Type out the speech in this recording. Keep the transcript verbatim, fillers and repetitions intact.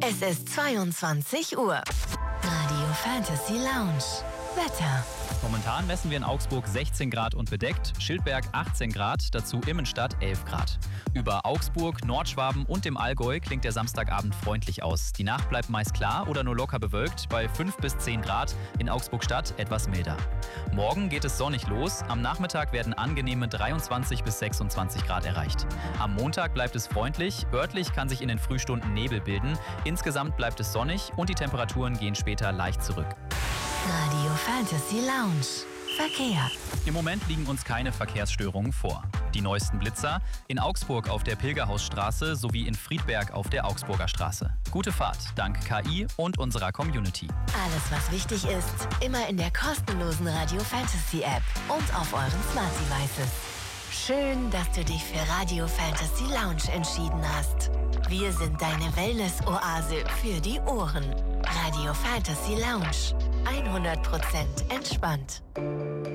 Es ist zweiundzwanzig Uhr. Radio Fantasy Lounge. Wetter. Momentan messen wir in Augsburg sechzehn Grad und bedeckt, Schildberg achtzehn Grad, dazu Immenstadt elf Grad. Über Augsburg, Nordschwaben und dem Allgäu klingt der Samstagabend freundlich aus. Die Nacht bleibt meist klar oder nur locker bewölkt, bei fünf bis zehn Grad, in Augsburg-Stadt etwas milder. Morgen geht es sonnig los, am Nachmittag werden angenehme dreiundzwanzig bis sechsundzwanzig Grad erreicht. Am Montag bleibt es freundlich, örtlich kann sich in den Frühstunden Nebel bilden, insgesamt bleibt es sonnig und die Temperaturen gehen später leicht zurück. Radio Fantasy Lounge. Verkehr. Im Moment liegen uns keine Verkehrsstörungen vor. Die neuesten Blitzer in Augsburg auf der Pilgerhausstraße sowie in Friedberg auf der Augsburger Straße. Gute Fahrt, dank K I und unserer Community. Alles, was wichtig ist, immer in der kostenlosen Radio Fantasy App und auf euren Smart Devices. Schön, dass du dich für Radio Fantasy Lounge entschieden hast. Wir sind deine Wellness-Oase für die Ohren. Radio Fantasy Lounge. hundert Prozent entspannt.